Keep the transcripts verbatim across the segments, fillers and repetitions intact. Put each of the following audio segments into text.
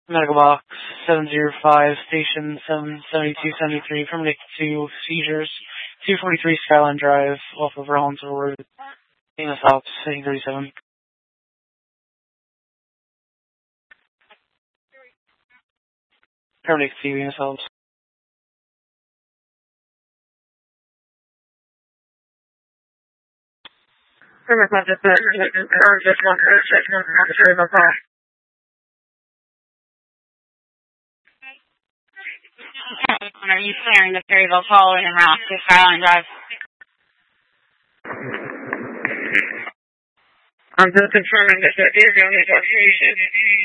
Medical box seven zero five, station seven seventy-two seventy-three, permanent two seizures, two forty-three Skyline Drive, off of Rollinsville Road, A M S Ops, eighteen thirty-seven. Permanent two, A M S Ops. Permanent one, just one, just one, just one, call. Are you clearing the Perryville call en route to Skyline Drive? I'm just confirming that there is no negotiation.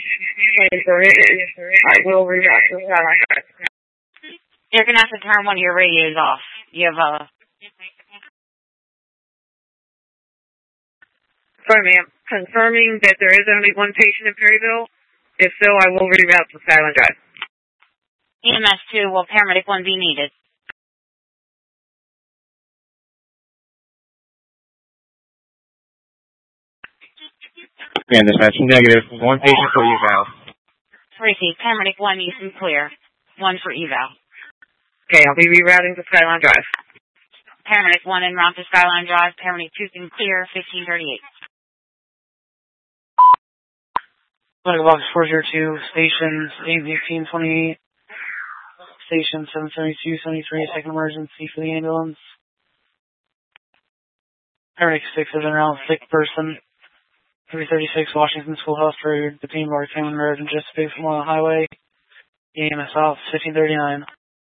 I will react to Skyline Drive. You're going to have to turn one of your radios off. You have a... Sorry, ma'am. Confirming that there is only one patient in Perryville. If so, I will reroute to Skyline Drive. E M S two, will paramedic one be needed? Yeah, dispatch, negative. One patient for eval. Receive. Paramedic one, you can clear. One for eval. Okay, I'll be rerouting to Skyline Drive. Paramedic one en route to Skyline Drive. Paramedic two can clear, fifteen thirty-eight. Medical box four zero two, stations eight eighteen twenty-eight, station seven seventy-two seventy-three, second emergency for the ambulance. Paramedic six is en route, sick person, three thirty-six Washington Schoolhouse Road, between Bar Cameron Road and just space from on the highway. A M S Ops, fifteen thirty-nine.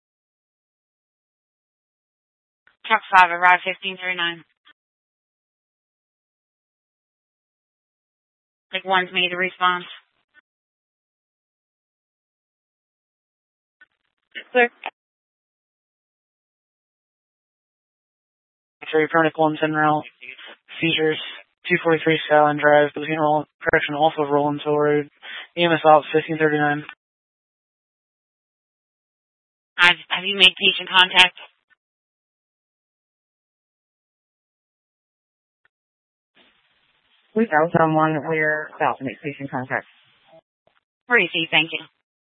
Truck five, arrive fifteen thirty-nine. Like one's made a response. Clear. Actually, Pernick one's en route. Seizures, two forty-three Skyline Drive, between Roll, correction, off of Rollinsville Road. A M S Ops, fifteen thirty-nine. Have, have you made patient contact? We found someone. We're about to make patient contact. Receive, thank you.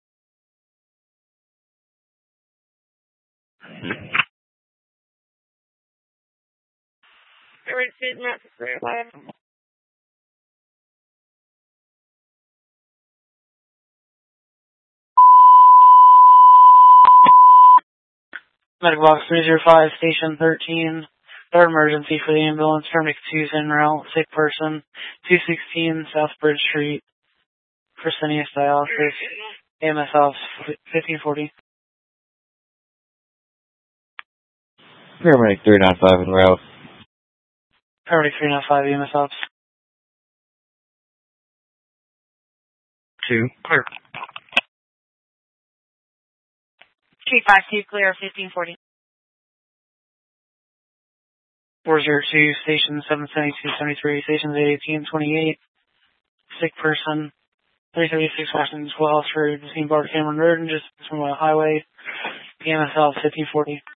Medical box three zero five, station thirteen, third emergency for the ambulance, Permic two's en route, sick person, two sixteen South Bridge Street, Fresenius Dialysis, A M S Ops, fifteen forty. Paramedic three ninety-five en route. Paramedic three ninety-five, A M S Ops. Two, clear. three five two, clear, fifteen forty. four zero two, station seven seventy-two seventy-three, stations eight eighteen twenty-eight, sick person, three thirty-six Washington Schoolhouse Road, between Bar Cameron Road and just from a highway, A M S Ops, fifteen forty.